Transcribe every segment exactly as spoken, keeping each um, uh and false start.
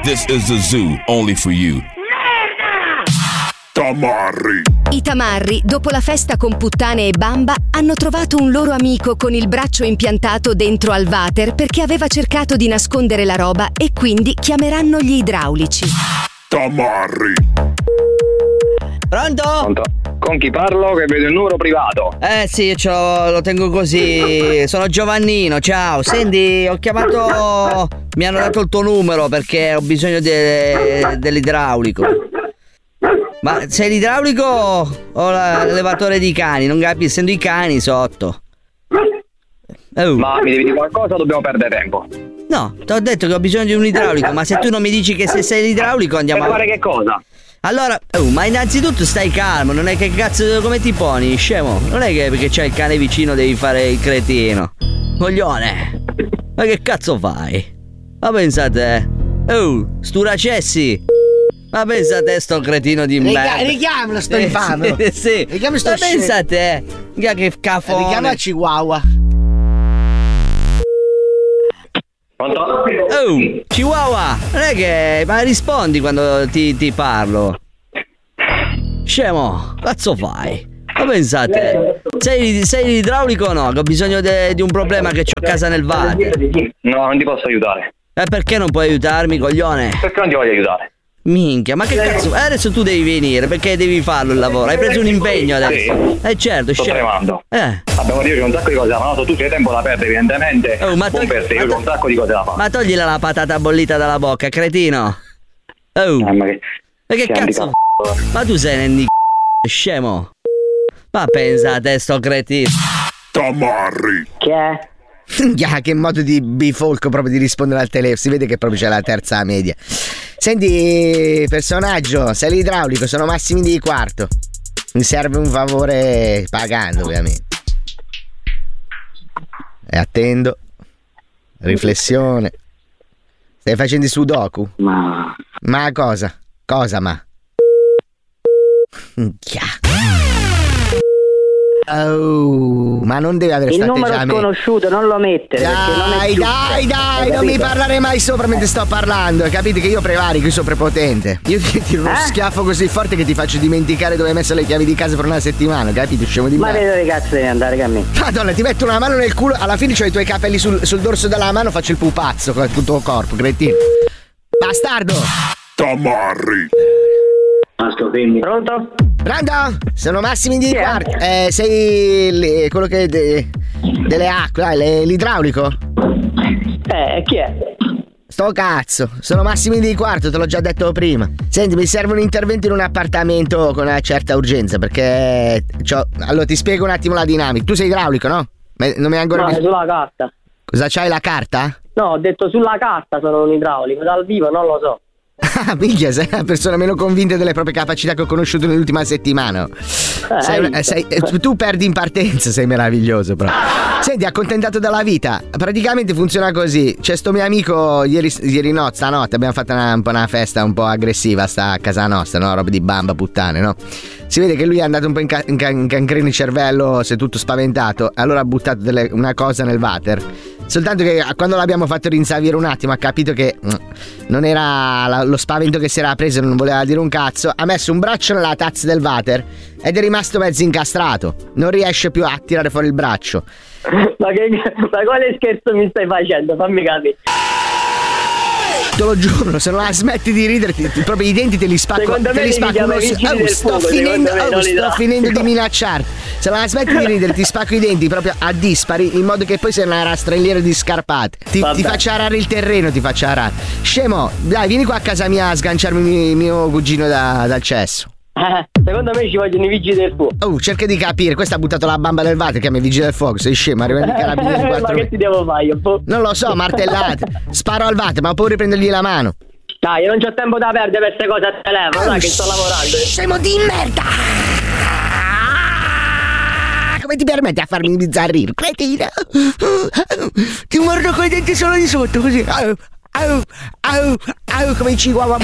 This is the zoo, only for you. Tamarri. I tamarri, dopo la festa con Puttane e Bamba, hanno trovato un loro amico con il braccio impiantato dentro al water perché aveva cercato di nascondere la roba e quindi chiameranno gli idraulici. Tamarri. Pronto? Pronto? Con chi parlo? Che vedo il numero privato. Eh sì, io ce lo, lo tengo così. Sono Giovannino, ciao. Senti, ho chiamato. Mi hanno dato il tuo numero perché ho bisogno de, dell'idraulico. Ma sei l'idraulico o l'elevatore di cani? Non capisco, essendo i cani sotto. Oh. Ma mi devi dire qualcosa o dobbiamo perdere tempo? No, ti ho detto che ho bisogno di un idraulico, ma se tu non mi dici che se sei l'idraulico andiamo per a fare che cosa? Allora, oh, ma innanzitutto stai calmo, non è che cazzo, come ti poni, scemo? Non è che perché c'è il cane vicino devi fare il cretino. Coglione. Ma che cazzo fai? Ma pensate, oh, sturacessi. Ma pensate sto cretino di Riga- merda. Richiamalo sto infame. Eh, sì. Richiamalo sto Ma scemo. pensate, mica che cafone. Richiama il Chihuahua. Pronto? Oh, Chihuahua, non è che... Ma rispondi quando ti, ti parlo. Scemo, cazzo fai? Ma pensate, sei, sei l'idraulico o no? Che ho bisogno de, di un problema che ho a casa nel water. No, non ti posso aiutare. E perché non puoi aiutarmi, coglione? Perché non ti voglio aiutare? Minchia, ma che cazzo? Eh, adesso tu devi venire, perché devi farlo il lavoro? Hai preso un impegno adesso? Sì. Eh certo, Sto scemo. tremando. Eh. Abbiamo detto che c'è un sacco di cose da fare. No, tu c'hai tempo da perdere, evidentemente. Oh, ma non togli- per te, ma io to- ho un sacco di cose da fare. Ma toglila la patata bollita dalla bocca, cretino. Oh. Eh, ma che, Ma che che cazzo? handicap- Ma tu sei un c***o, scemo. Ma pensa a te sto cretino. Tamarri. Che è? Yeah, che modo di bifolco proprio di rispondere al telefono. Si vede che proprio c'è la terza media. Senti, personaggio, sei l'idraulico, sono Massimi di Quarto. Mi serve un favore pagando, ovviamente. E attendo. Riflessione. Stai facendo i sudoku? Ma... Ma cosa? Cosa ma? Minchia. Oh, ma non deve avere Il questo numero atteggiamento. sconosciuto non lo mettere perché non è Dai, giusto. dai, dai, Hai non mi capito? parlare mai sopra mentre sto parlando. Capite che io prevarico, io sono prepotente. Io ti tiro uno Eh? schiaffo così forte che ti faccio dimenticare dove hai messo le chiavi di casa per una settimana, capito? Scemo di Ma me. vedo che cazzo devi andare a me. Madonna, ti metto una mano nel culo, alla fine c'ho i tuoi capelli sul, sul dorso della mano, faccio il pupazzo con il tuo corpo, cretino. Bastardo! Tamarri. Pronto? Pronto? Sono Massimi di Chi è? Quarto. Eh, sei l- quello che de- delle acque, dai, le- l'idraulico? Eh, chi è? Sto cazzo, sono Massimi di Quarto, te l'ho già detto prima. Senti, mi serve un intervento in un appartamento con una certa urgenza, perché c'ho... Allora ti spiego un attimo la dinamica. Tu sei idraulico, no? Me- non mi hai ancora No, è visto. sulla carta. Cosa c'hai, la carta? No, ho detto sulla carta sono un idraulico, dal vivo non lo so. Ah, minchia, sei la persona meno convinta delle proprie capacità che ho conosciuto nell'ultima settimana. Eh, Sei hai una- visto? sei- eh, tu perdi in partenza, sei meraviglioso però. Senti, accontentato dalla vita. Praticamente funziona così. C'è sto mio amico ieri, ieri no, stanotte abbiamo fatto una, un po' una festa un po' aggressiva sta a casa nostra, no? Roba di bamba, puttane, no? Si vede che lui è andato un po' in, ca- in, ca- in cancreno il cervello, si è tutto spaventato. Allora ha buttato delle- una cosa nel water. Soltanto che quando l'abbiamo fatto rinsavire un attimo ha capito che mm, non era la- lo spavento che si era preso, non voleva dire un cazzo. Ha messo un braccio nella tazza del water ed è rimasto mezzo incastrato. Non riesce più a tirare fuori il braccio. Ma che ma quale scherzo mi stai facendo? Fammi capire. Te lo giuro, se non la smetti di ridere, ti- ti- proprio i denti te li spacco. Secondo te me li devi spacco chiamare uno- i vigili oh, del sto fuoco, finendo, secondo me, oh, non li sto dà. finendo di minacciarti. Se non la smetti di ridere, ti spacco i denti proprio a dispari, in modo che poi sei una rastrelliera di scarpate. Ti, Vabbè. ti faccio arare il terreno, ti faccio arare. Scemo, dai, vieni qua a casa mia a sganciarmi mio, mio cugino da- dal cesso. Eh, secondo me ci vogliono i vigili del fuoco. Oh, cerca di capire, questo ha buttato la bamba del water, chiama i vigili del fuoco, sei scemo, arrivano i carabinieri Ma quattro. che ti devo fare io? boh? Non lo so, martellate. Sparo al water, ma ho paura di prendergli la mano. Dai, io non c'ho tempo da perdere per queste cose al telefono, dai che sto lavorando. Scemo di merda! Come ti permetti a farmi bizzarrire, cretino? Ti mordo coi denti solo di sotto, così. Au, au, au, au, come i chihuahua.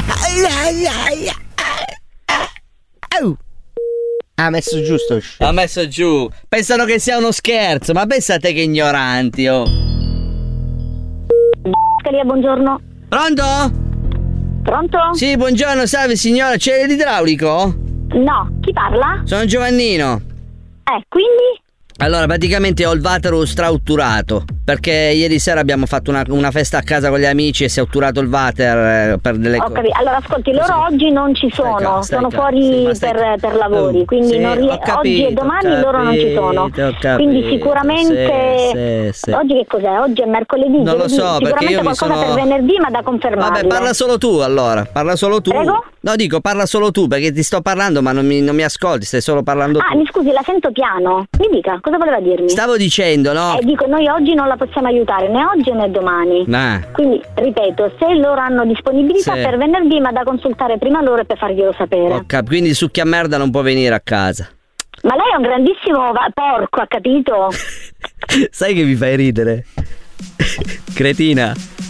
Au. Ha messo giusto. Ha messo giù. Pensano che sia uno scherzo, ma pensate che ignoranti, oh. Scalia, buongiorno. Pronto? Pronto? Sì, buongiorno, salve signora, c'è l'idraulico? No, chi parla? Sono Giovannino. Eh, quindi? Allora, praticamente ho il water strutturato, perché ieri sera abbiamo fatto una, una festa a casa con gli amici e si è otturato il water eh, per delle Ho cose. capito. Allora, ascolti, loro Sì. oggi non ci Stai sono, calma, stai sono calma. fuori Sì, ma stai per, calma. per lavori, Oh, quindi sì, non rie- ho capito, oggi e domani ho loro non ci sono. capito, ho capito. Quindi sicuramente... Sì, sì, sì. Oggi che cos'è? Oggi è mercoledì. Non lo giovedì. so, perché Sicuramente io mi qualcosa sono- per venerdì, ma da confermare. Vabbè, parla solo tu allora, parla solo tu. Prego? No, dico, parla solo tu, perché ti sto parlando ma non mi, non mi ascolti, stai solo parlando Ah, tu. mi scusi, la sento piano. Mi dica, cosa voleva dirmi? Stavo dicendo, no? Eh, dico, noi oggi non la possiamo aiutare, né oggi né domani. Ah. Quindi, ripeto, se loro hanno disponibilità Sì. per venerdì, ma da consultare prima loro e per farglielo sapere. Ho cap- quindi succhia merda non può venire a casa. Ma lei è un grandissimo va- porco, ha capito? Sai che mi fai ridere? Cretina.